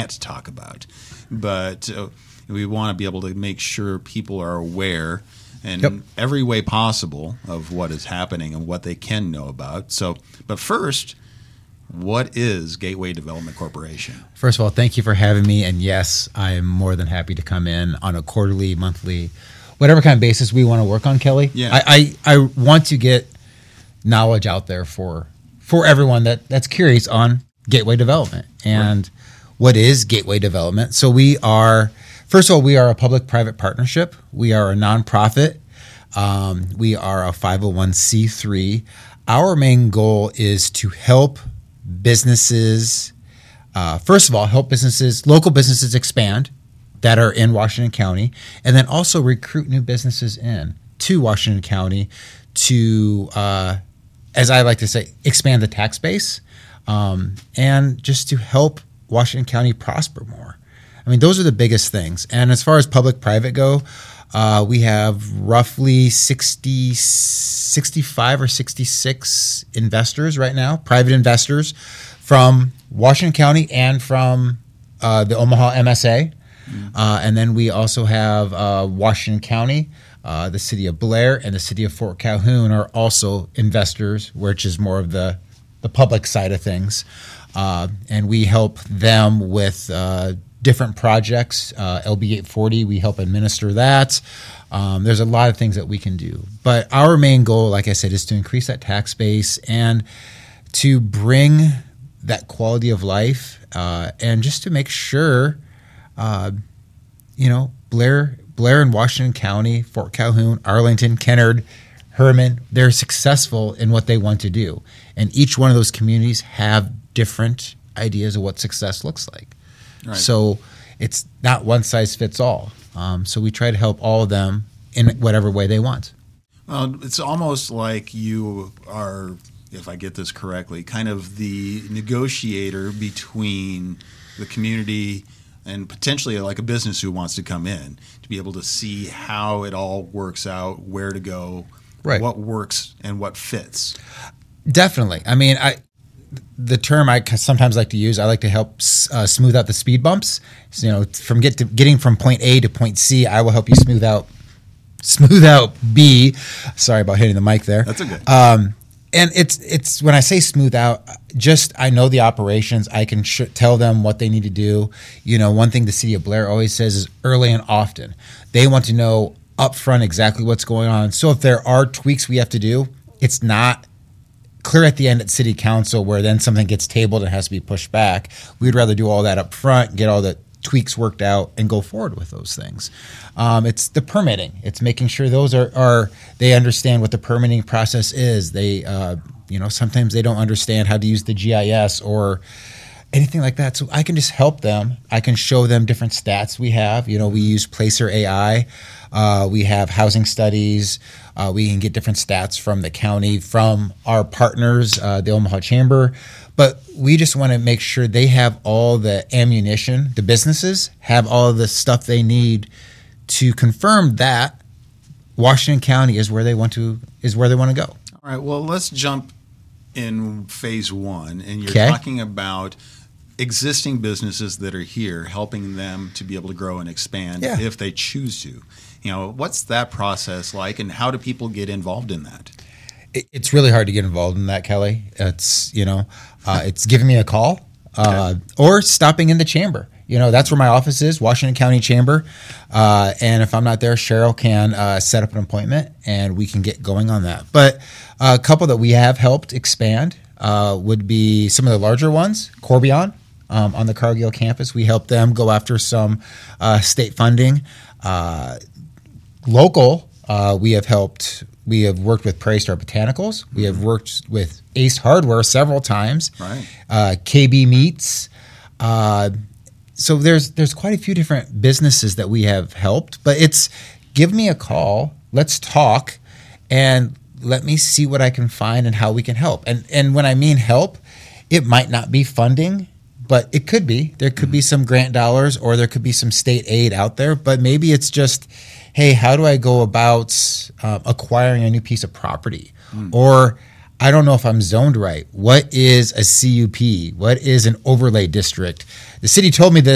can't talk about. But we want to be able to make sure people are aware in every way possible of what is happening and what they can know about. So, but first, what is Gateway Development Corporation? First of all, thank you for having me. And yes, I am more than happy to come in on a quarterly, monthly, whatever kind of basis we want to work on, Kelly. Yeah. I want to get knowledge out there for everyone that's curious on Gateway Development and what is Gateway Development. So we are, first of all, we are a public-private partnership. We are a nonprofit. We are a 501c3. Our main goal is to help businesses, first of all, help businesses, local businesses expand that are in Washington County, and then also recruit new businesses in to Washington County to, as I like to say, expand the tax base, and just to help Washington County prosper more. I mean, those are the biggest things. And as far as public-private go, we have roughly 65 or 66 investors right now, private investors from Washington County and from the Omaha MSA. And then we also have Washington County, the city of Blair, and the city of Fort Calhoun are also investors, which is more of the public side of things. And we help them with different projects. LB 840, we help administer that. There's a lot of things that we can do. But our main goal, like I said, is to increase that tax base and to bring that quality of life and just to make sure, Blair and Washington County, Fort Calhoun, Arlington, Kennard, Herman, they're successful in what they want to do. And each one of those communities have different ideas of what success looks like. Right. So it's not one size fits all. So we try to help all of them in whatever way they want. Well, it's almost like you are, if I get this correctly, kind of the negotiator between the community and potentially like a business who wants to come in to be able to see how it all works out, where to go, what works and what fits. Definitely. I mean, the term I sometimes like to use, I like to help smooth out the speed bumps. So, from getting from point A to point C, I will help you smooth out B. Sorry about hitting the mic there. That's okay. And it's when I say smooth out, just I know the operations. I can tell them what they need to do. One thing the city of Blair always says is early and often. They want to know upfront exactly what's going on. So if there are tweaks we have to do, it's not clear at the end at city council where then something gets tabled and has to be pushed back. We'd rather do all that up front, get all the tweaks worked out, and go forward with those things. It's the permitting. It's making sure those are they understand what the permitting process is. They sometimes they don't understand how to use the GIS or anything like that. So I can just help them. I can show them different stats we have. We use Placer AI. We have housing studies. We can get different stats from the county, from our partners, the Omaha Chamber. But we just want to make sure they have all the ammunition, the businesses have all the stuff they need to confirm that Washington County is where they want to go. All right. Well, let's jump in phase one, and you're talking about existing businesses that are here, helping them to be able to grow and expand if they choose to. What's that process like, and how do people get involved in that? It's really hard to get involved in that, Kelly. It's it's giving me a call or stopping in the chamber. That's where my office is, Washington County Chamber. And if I'm not there, Cheryl can set up an appointment and we can get going on that. But a couple that we have helped expand would be some of the larger ones. Corbion on the Cargill campus. We helped them go after some state funding. Local, we have worked with Prairie Star Botanicals. We have worked with Ace Hardware several times. Right. KB Meats. So there's quite a few different businesses that we have helped, but it's give me a call, let's talk, and let me see what I can find and how we can help. And when I mean help, it might not be funding, but it could be. There could be some grant dollars or there could be some state aid out there, but maybe it's just, hey, how do I go about acquiring a new piece of property? Or I don't know if I'm zoned right. What is a CUP? What is an overlay district? The city told me this